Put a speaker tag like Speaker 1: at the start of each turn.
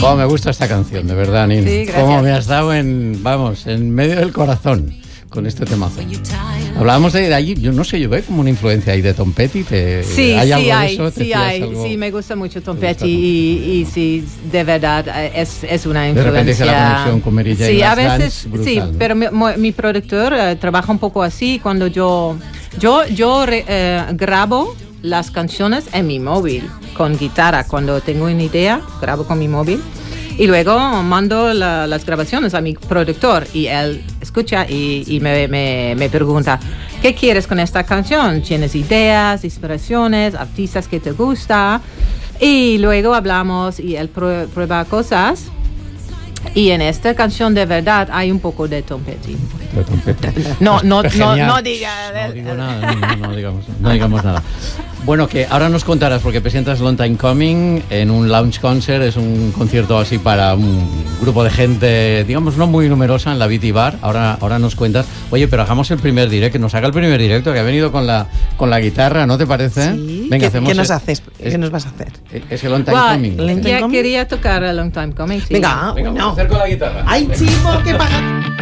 Speaker 1: Cómo me gusta esta canción, de verdad, Nin.
Speaker 2: Sí, gracias.
Speaker 1: Cómo me has dado en medio del corazón con este temazo. Hablábamos de allí, yo no sé, yo veo como una influencia ahí de Tom Petty. ¿Hay algo de eso?
Speaker 2: Sí, me gusta mucho Tom Petty y sí, de verdad es una influencia.
Speaker 1: De repente hice la conexión con Mary Jane.
Speaker 2: Sí, a veces,
Speaker 1: brutal,
Speaker 2: sí,
Speaker 1: ¿no?
Speaker 2: pero mi productor trabaja un poco así cuando yo grabo las canciones en mi móvil con guitarra. Cuando tengo una idea, grabo con mi móvil. Y luego mando las grabaciones a mi productor y él escucha y me pregunta, ¿qué quieres con esta canción? ¿Tienes ideas, inspiraciones, artistas que te gusta? Y luego hablamos y él prueba cosas. Y en esta canción de verdad hay un poco de Tom Petty. No
Speaker 1: digamos nada. Bueno, que ahora nos contarás, porque presentas Long Time Coming en un lounge concert, es un concierto así para un grupo de gente, digamos, no muy numerosa en la Viti Bar. Ahora nos cuentas. Oye, pero hagamos el primer directo, que nos haga el primer directo, que ha venido con la guitarra, ¿no te parece?
Speaker 3: Sí.
Speaker 1: Venga,
Speaker 3: ¿Qué nos haces? ¿Qué nos vas a hacer?
Speaker 1: Es el Long Time Coming.
Speaker 2: Ya quería tocar a Long Time Coming. Sí.
Speaker 3: Venga,
Speaker 1: Venga, vamos a hacer con la guitarra.
Speaker 3: ¡Ay, chico, qué paja!